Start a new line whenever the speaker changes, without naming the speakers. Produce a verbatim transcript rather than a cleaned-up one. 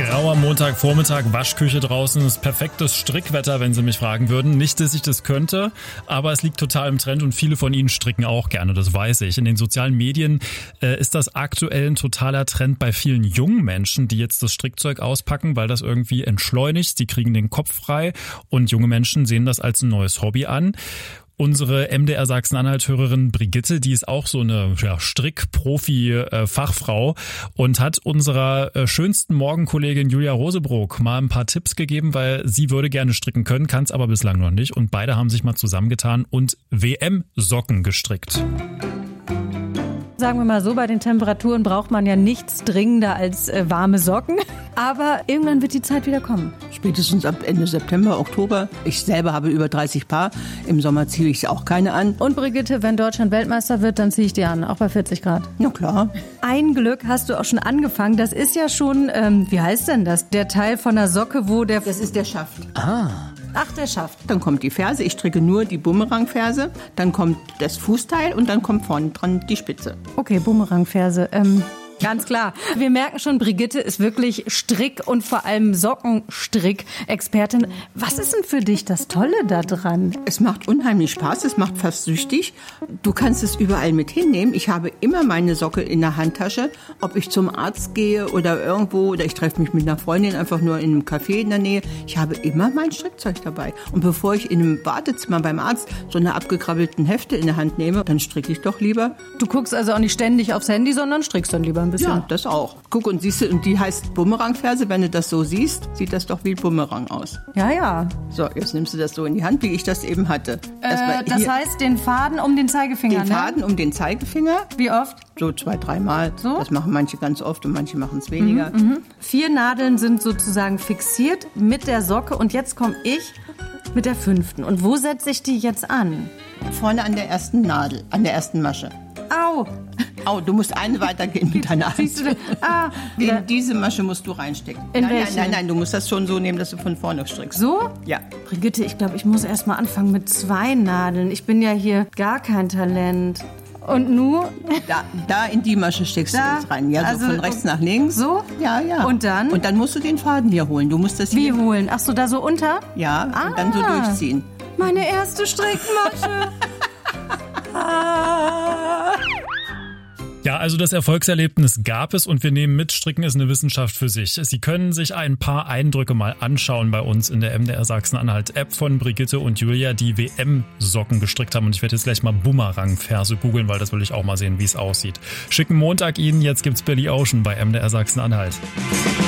Grauer Montagvormittag, Waschküche draußen, ist perfektes Strickwetter, wenn Sie mich fragen würden. Nicht, dass ich das könnte, aber es liegt total im Trend und viele von Ihnen stricken auch gerne, das weiß ich. In den sozialen Medien äh, ist das aktuell ein totaler Trend bei vielen jungen Menschen, die jetzt das Strickzeug auspacken, weil das irgendwie entschleunigt, die kriegen den Kopf frei und junge Menschen sehen das als ein neues Hobby an. Unsere M D R Sachsen-Anhalt-Hörerin Brigitte, die ist auch so eine ja, Strick-Profi-Fachfrau und hat unserer äh, schönsten Morgenkollegin Julia Rosebrook mal ein paar Tipps gegeben, weil sie würde gerne stricken können, kann es aber bislang noch nicht. Und beide haben sich mal zusammengetan und W M-Socken gestrickt.
Sagen wir mal so, bei den Temperaturen braucht man ja nichts dringender als äh, warme Socken. Aber irgendwann wird die Zeit wieder kommen.
Spätestens ab Ende September, Oktober. Ich selber habe über dreißig Paar. Im Sommer ziehe ich auch keine an.
Und Brigitte, wenn Deutschland Weltmeister wird, dann ziehe ich die an, auch bei vierzig Grad.
Na klar.
Ein Glück hast du auch schon angefangen. Das ist ja schon, ähm, wie heißt denn das? Der Teil von der Socke, wo der...
Das ist der Schaft.
Ah. Ach, der Schaft.
Dann kommt die Ferse. Ich stricke nur die Bumerangferse. Dann kommt das Fußteil und dann kommt vorne dran die Spitze.
Okay, Bumerangferse. Ähm, ganz klar. Wir merken schon, Brigitte ist wirklich Strick- und vor allem Sockenstrick-Expertin. Was ist denn für dich das Tolle da dran?
Es macht unheimlich Spaß. Es macht fast süchtig. Du kannst es überall mit hinnehmen. Ich habe immer meine Socke in der Handtasche. Ob ich zum Arzt gehe oder irgendwo oder ich treffe mich mit einer Freundin einfach nur in einem Café in der Nähe. Ich habe immer mein Strickzeug dabei. Und bevor ich in einem Wartezimmer beim Arzt so eine abgekrabbelten Hefte in der Hand nehme, dann stricke ich doch lieber.
Du guckst also auch nicht ständig aufs Handy, sondern strickst dann lieber ein bisschen.
Ja, das auch. Guck, und siehst du, und die heißt Bumerangferse. Wenn du das so siehst, sieht das doch wie Bumerang aus.
Ja, ja.
So, jetzt nimmst du das so in die Hand, wie ich das eben hatte.
Äh, das heißt, den Faden um den Zeigefinger,
Den
ne?
Faden um den Zeigefinger.
Wie oft?
So zwei, dreimal.
So?
Das machen manche ganz oft und manche machen es weniger.
Mhm, mhm. Vier Nadeln sind sozusagen fixiert mit der Socke und jetzt komme ich mit der fünften. Und wo setze ich die jetzt an?
Vorne an der ersten Nadel, an der ersten Masche.
Au!
Au, du musst eine weitergehen mit deiner Hand.
Siehst du das? Ah,
in diese Masche musst du reinstecken.
In
nein,
welche?
nein, nein, nein, du musst das schon so nehmen, dass du von vorne strickst.
So?
Ja.
Brigitte, ich glaube, ich muss erst mal anfangen mit zwei Nadeln. Ich bin ja hier gar kein Talent. Und nu?
Da, da in die Masche steckst
Da?
du jetzt rein. Ja, so
Also,
von rechts nach links.
So?
Ja, ja.
Und dann?
Und dann musst du den Faden hier holen. Du musst das
Wie
hier...
holen? Ach so, da so unter?
Ja,
Ah.
und dann so durchziehen.
Meine erste Strickmasche.
Ja, also das Erfolgserlebnis gab es und wir nehmen mit, Stricken ist eine Wissenschaft für sich. Sie können sich ein paar Eindrücke mal anschauen bei uns in der M D R Sachsen-Anhalt-App von Brigitte und Julia, die W M-Socken gestrickt haben. Und ich werde jetzt gleich mal Bumerang-Ferse googeln, weil das will ich auch mal sehen, wie es aussieht. Schicken Montag Ihnen, jetzt gibt's Billy Ocean bei M D R Sachsen-Anhalt.